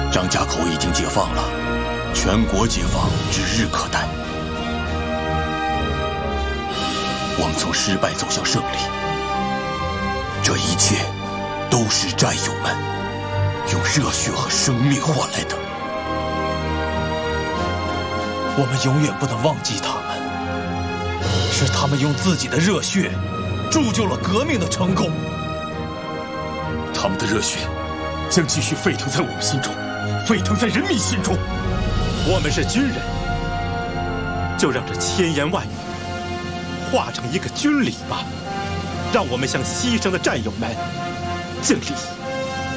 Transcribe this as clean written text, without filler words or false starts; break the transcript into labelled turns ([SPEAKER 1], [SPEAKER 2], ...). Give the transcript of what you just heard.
[SPEAKER 1] 张家口已经解放了，全国解放指日可待。我们从失败走向胜利，这一切都是战友们用热血和生命换来的。
[SPEAKER 2] 我们永远不能忘记他们，是他们用自己的热血铸就了革命的成功。
[SPEAKER 3] 他们的热血将继续沸腾在我们心中，沸腾在人民心中。
[SPEAKER 4] 我们是军人，就让这千言万语化成一个军礼吧，让我们向牺牲的战友们敬礼。